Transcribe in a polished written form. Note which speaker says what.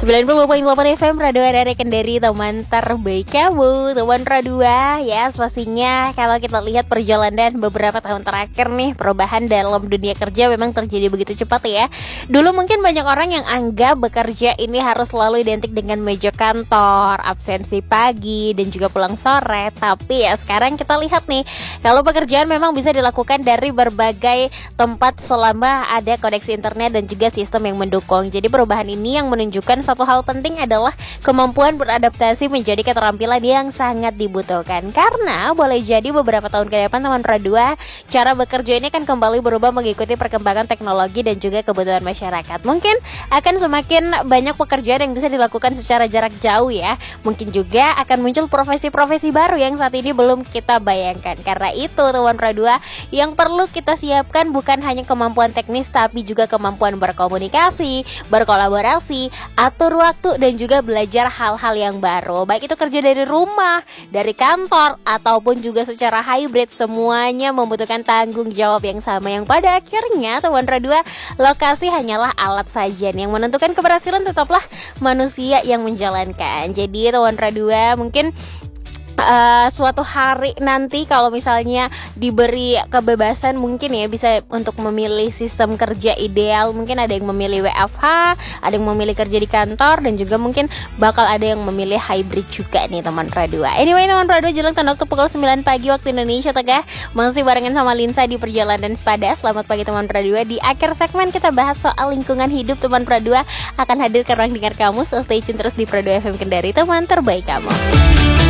Speaker 1: 90,8 FM Radio dari Kendari, teman terbaik kamu, teman Radua. Ya, pastinya kalau kita lihat perjalanan beberapa tahun terakhir nih, perubahan dalam dunia kerja memang terjadi begitu cepat ya. Dulu mungkin banyak orang yang anggap bekerja ini harus selalu identik dengan meja kantor, absensi pagi dan juga pulang sore. Tapi ya sekarang kita lihat nih, kalau pekerjaan memang bisa dilakukan dari berbagai tempat selama ada koneksi internet dan juga sistem yang mendukung. Jadi perubahan ini yang menunjukkan satu hal penting adalah kemampuan beradaptasi menjadi keterampilan yang sangat dibutuhkan. Karena boleh jadi beberapa tahun ke depan teman Radua, cara bekerja ini akan kembali berubah mengikuti perkembangan teknologi dan juga kebutuhan masyarakat. Mungkin akan semakin banyak pekerjaan yang bisa dilakukan secara jarak jauh ya. Mungkin juga akan muncul profesi-profesi baru yang saat ini belum kita bayangkan. Karena itu teman Radua, yang perlu kita siapkan bukan hanya kemampuan teknis tapi juga kemampuan berkomunikasi, berkolaborasi, atur waktu dan juga belajar hal-hal yang baru. Baik itu kerja dari rumah, dari kantor ataupun juga secara hybrid, semuanya membutuhkan tanggung jawab yang sama, yang pada akhirnya teman Radua, lokasi hanyalah alat saja. Yang menentukan keberhasilan tetaplah manusia yang menjalankan. Jadi teman Radua, mungkin suatu hari nanti kalau misalnya diberi kebebasan mungkin ya bisa untuk memilih sistem kerja ideal. Mungkin ada yang memilih WFH, ada yang memilih kerja di kantor, dan juga mungkin bakal ada yang memilih hybrid juga nih teman Radua. Anyway teman Radua, jelang tanda waktu pukul 9 pagi waktu Indonesia Tengah, masih barengan sama Linsa di Perjalanan Sepada. Selamat pagi teman Radua. Di akhir segmen kita bahas soal lingkungan hidup teman Radua, akan hadir ke ruang dengar kamu, so stay tune terus di Radua FM Kendari, teman terbaik kamu.